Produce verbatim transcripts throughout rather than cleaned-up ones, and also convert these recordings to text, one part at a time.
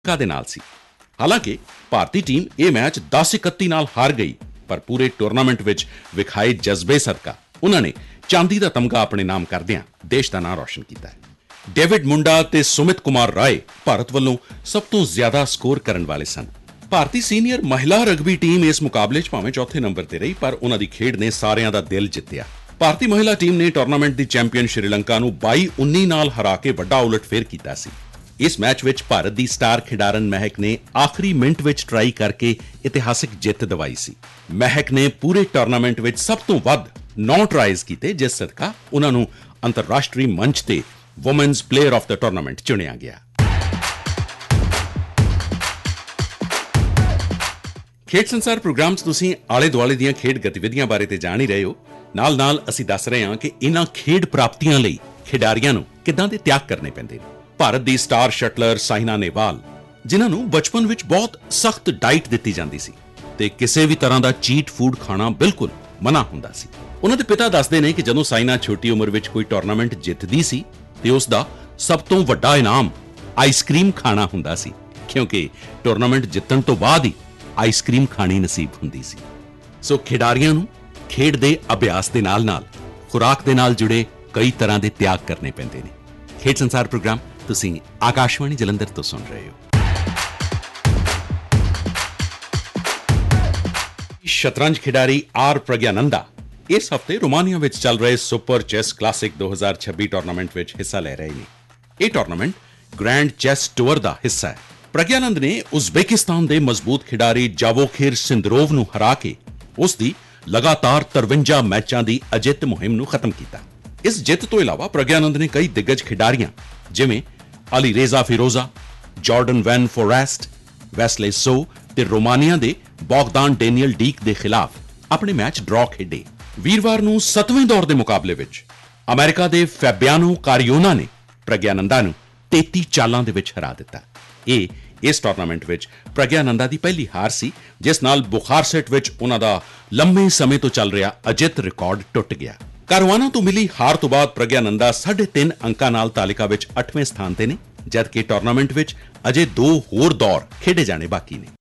श्रीलंका दे नाल सी। हालांकि भारतीय टीम ये मैच दस इकत्ती नाल हार गई, पर पूरे टूरनामेंट विच विखाए जज्बे सदका उन्होंने चांदी का तमगा अपने नाम करदियां देश का नाम रोशन किया है। डेविड मुंडा ते सुमित कुमार राय भारत वालों सब तो ज्यादा स्कोर करने वाले सन। भारतीय सीनियर महिला रग्बी टीम इस मुकाबले च भावें चौथे नंबर ते रही, पर उन्हां दी खेड ने सारियां दा दिल जित्तिया। भारतीय महिला टीम ने टूरनामेंट दी चैंपीयन श्रीलंका नूं बाई उन्नी नाल हरा के वड्डा उलटफेर कीता सी। इस match which Bharat the star खिडारन महक ने आखिरी मिनट विच ट्राई करके इतिहासिक जित दवाई सी। महक ने पूरे टूरनामेंट विच सब तो वध नौ ट्राइज कीते, जिस सदका उन्हां नूं अंतरराष्ट्रीय मंच ते women's player of the tournament चुनिया गया। खेड संसार प्रोग्राम च तुसीं आले दुआले दीआं खेड गतिविधियां बारे ते जाण ही रहे हो। नाल नाल असीं दस रहे हां कि इन्हां खेड प्राप्तियां लई खिडारीआं नूं किदां दे त्याग करने पैंदे ने। भारत दी स्टार शटलर साइना नेहवाल, जिन्हां नूं बचपन विच बहुत सख्त डाइट दित्ती जांदी सी ते किसी भी तरह दा चीट फूड खाना बिल्कुल मना हुंदा सी। उन्हां दे पिता दसदे ने कि जदों साइना छोटी उम्र विच कोई टूरनामेंट जितदी सी ते उस दा सब तो वड्डा इनाम आइसक्रीम खाना हुंदा सी, क्योंकि टूरनामेंट जितण तो बाद ही आइसक्रीम खानी नसीब हुंदी सी। सो खिडारीआं नूं खेड दे अभ्यास दे नाल नाल खुराक दे नाल जुड़े कई तरह दे त्याग करने पैंदे ने। खेड संसार प्रोग्राम तुसीं आकाशवाणी जलंधर तो सुन रहे हो। शतरंज खिडारी आर प्रज्ञानंदा इस हफ्ते रोमानिया विच चल रहे सुपर चेस क्लासिक दो हज़ार छब्बीस टूरनामेंट विच हिस्सा ले रहे हैं। यह टूरनामेंट ग्रैंड चेस टूर का हिस्सा है। प्रज्ञानंद ने उज़बेकिस्तान के मजबूत खिडारी जावोखिर सिंदरोव नूं हरा के उसकी लगातार तिरवंजा मैचों की अजित मुहिम नूं खत्म किया। इस जित तो इलावा प्रज्ञानंद ने कई दिग्गज खिडारियां जिवें अली रेजा फिरोजा, जॉर्डन वैन फोरेस्ट, वेस्ले सो ते रोमानिया के बॉगदान डेनियल डीक के खिलाफ अपने मैच ड्रॉ खेडे। वीरवार नूं सतवें दौर के मुकाबले विच अमेरिका के फैबियानो कारियोना ने प्रज्ञानंदा नूं तेती चालां दे विच हरा दिता। यह इस टूरनामेंट विच प्रज्ञानंदा की पहली हार सी, जिस नाल बुखार सेट विच उन्हां दा लंबे समय तो चल रहा अजित रिकॉर्ड टुट गया। कारुआना तो मिली हार तो बाद प्रज्ञानंदा साढ़े तीन अंकां नाल तालिका विच अठवें स्थान ते ने, जबकि टूरनामेंट विच अजे दो होर दौर खेडे जाने बाकी ने।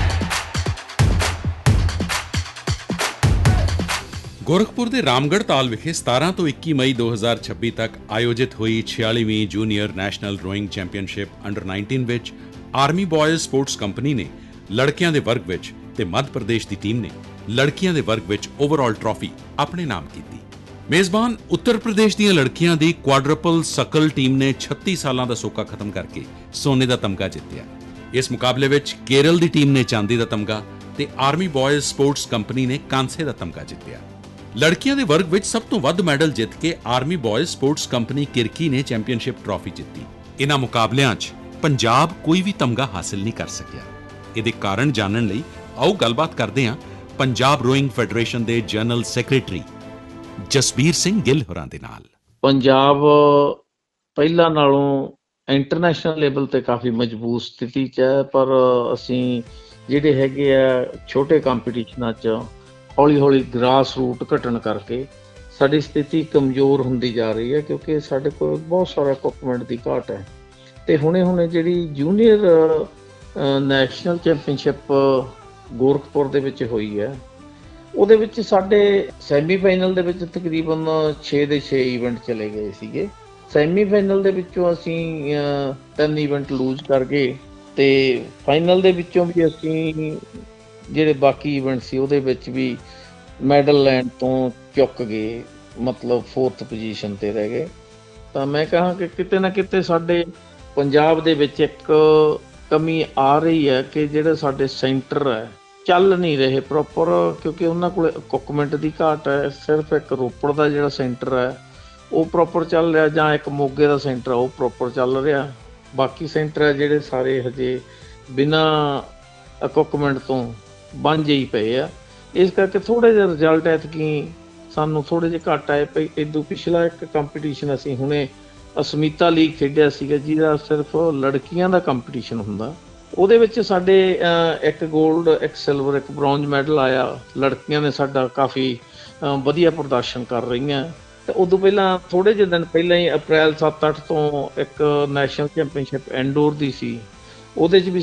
गोरखपुर के रामगढ़ ताल विखे सतारह तो इक्की मई दो हज़ार छब्बीस तक आयोजित हुई छियालीवीं junior national rowing championship under nineteen which army boys sports company ने लड़कियां दे वर्ग विच ते मध्य प्रदेश की टीम ने लड़कियां दे वर्ग विच ओवरऑल ट्रॉफी अपने नाम की। मेजबान उत्तर प्रदेश दीआं लड़कियां दी क्वाड्रपल सकल टीम ने छत्तीस सालां दा सोका खत्म करके सोने का तमगा जित्तिया। इस मुकाबले विच केरल की टीम ने चांदी का तमगा ते आर्मी बॉयज स्पोर्ट्स कंपनी ने कांसे का तमगा जित्तिया। लड़कियां दे वर्ग विच सब तो वध मैडल जित के आर्मी बॉयज स्पोर्ट्स कंपनी किरकी ने चैंपीयनशिप ट्रॉफी जित्ती। इन्हां मुकाबलियां च पंजाब कोई भी तमगा हासिल नहीं कर सकिया। इहदे कारण जानन लई आओ गलबात करदे हां पंजाब रोइंग फैडरेशन के जनरल सैकटरी जसबीर सिंह गिल होरां दे नाल। पंजाब पहिला नालों इंटरनेशनल लेवल ते काफ़ी मजबूत स्थिति च है, पर असीं ਜਿਹੜੇ ਹੈਗੇ ਆ ਛੋਟੇ ਕੰਪੀਟੀਸ਼ਨਾਂ 'ਚ ਹੌਲੀ ਹੌਲੀ ਗ੍ਰਾਸ ਰੂਟ ਘਟਣ ਕਰਕੇ ਸਾਡੀ ਸਥਿਤੀ ਕਮਜ਼ੋਰ ਹੁੰਦੀ ਜਾ ਰਹੀ ਹੈ, ਕਿਉਂਕਿ ਸਾਡੇ ਕੋਲ ਬਹੁਤ ਸਾਰਾ ਇਕੁਇਪਮੈਂਟ ਦੀ ਘਾਟ ਹੈ। ਅਤੇ ਹੁਣੇ ਹੁਣੇ ਜਿਹੜੀ ਜੂਨੀਅਰ ਨੈਸ਼ਨਲ ਚੈਂਪੀਅਨਸ਼ਿਪ ਗੋਰਖਪੁਰ ਦੇ ਵਿੱਚ ਹੋਈ ਹੈ, ਉਹਦੇ ਵਿੱਚ ਸਾਡੇ ਸੈਮੀਫਾਈਨਲ ਦੇ ਵਿੱਚ ਤਕਰੀਬਨ ਛੇ ਦੇ ਛੇ ਈਵੈਂਟ ਚਲੇ ਗਏ ਸੀਗੇ। ਸੈਮੀਫਾਈਨਲ ਦੇ ਵਿੱਚੋਂ ਅਸੀਂ ਤਿੰਨ ਈਵੈਂਟ ਲੂਜ਼ ਕਰ ਗਏ ਅਤੇ ਫਾਈਨਲ ਦੇ ਵਿੱਚੋਂ ਵੀ ਅਸੀਂ ਜਿਹੜੇ ਬਾਕੀ ਈਵੈਂਟ ਸੀ ਉਹਦੇ ਵਿੱਚ ਵੀ ਮੈਡਲ ਲੈਣ ਤੋਂ ਚੁੱਕ ਗਏ, ਮਤਲਬ ਫੋਰਥ ਪੋਜੀਸ਼ਨ 'ਤੇ ਰਹਿ ਗਏ। ਤਾਂ ਮੈਂ ਕਹਾਂ ਕਿ ਕਿਤੇ ਨਾ ਕਿਤੇ ਸਾਡੇ ਪੰਜਾਬ ਦੇ ਵਿੱਚ ਇੱਕ ਕਮੀ ਆ ਰਹੀ ਹੈ ਕਿ ਜਿਹੜੇ ਸਾਡੇ ਸੈਂਟਰ ਹੈ ਚੱਲ ਨਹੀਂ ਰਹੇ ਪ੍ਰੋਪਰ, ਕਿਉਂਕਿ ਉਹਨਾਂ ਕੋਲ ਇਕੁਇਪਮੈਂਟ ਦੀ ਘਾਟ ਹੈ। ਸਿਰਫ ਇੱਕ ਰੋਪੜ ਦਾ ਜਿਹੜਾ ਸੈਂਟਰ ਹੈ ਉਹ ਪ੍ਰੋਪਰ ਚੱਲ ਰਿਹਾ, ਜਾਂ ਇੱਕ ਮੋਗੇ ਦਾ ਸੈਂਟਰ ਆ ਉਹ ਪ੍ਰੋਪਰ ਚੱਲ ਰਿਹਾ। ਬਾਕੀ ਸੈਂਟਰ ਹੈ ਜਿਹੜੇ ਸਾਰੇ ਹਜੇ ਬਿਨਾਂ ਇਕੁਇਪਮੈਂਟ ਤੋਂ ਵਾਂਝੇ ਹੀ ਪਏ ਆ। ਇਸ ਕਰਕੇ ਥੋੜ੍ਹੇ ਜਿਹੇ ਰਿਜ਼ਲਟ ਐਤਕੀ ਸਾਨੂੰ ਥੋੜ੍ਹੇ ਜਿਹੇ ਘੱਟ ਆਏ ਪਏ। ਇਦੋਂ ਪਿਛਲਾ ਇੱਕ ਕੰਪੀਟੀਸ਼ਨ ਅਸੀਂ ਹੁਣੇ ਅਸਮਿਤਾ ਲੀਗ ਖੇਡਿਆ ਸੀਗਾ, ਜਿਹਦਾ ਸਿਰਫ ਲੜਕੀਆਂ ਦਾ ਕੰਪੀਟੀਸ਼ਨ ਹੁੰਦਾ। ਉਹਦੇ ਵਿੱਚ ਸਾਡੇ ਇੱਕ ਗੋਲਡ, ਇੱਕ ਸਿਲਵਰ, ਇੱਕ ਬ੍ਰੌਂਜ ਮੈਡਲ ਆਇਆ। ਲੜਕੀਆਂ ਨੇ ਸਾਡਾ ਕਾਫੀ ਵਧੀਆ ਪ੍ਰਦਰਸ਼ਨ ਕਰ ਰਹੀਆਂ। ਅਤੇ ਉਦੋਂ ਪਹਿਲਾਂ ਥੋੜ੍ਹੇ ਜਿਹੇ ਦਿਨ ਪਹਿਲਾਂ ਹੀ ਅਪ੍ਰੈਲ ਸੱਤ ਅੱਠ ਤੋਂ ਇੱਕ ਨੈਸ਼ਨਲ ਚੈਂਪੀਅਨਸ਼ਿਪ ਇੰਡੋਰ ਦੀ ਸੀ, ਉਹਦੇ 'ਚ ਵੀ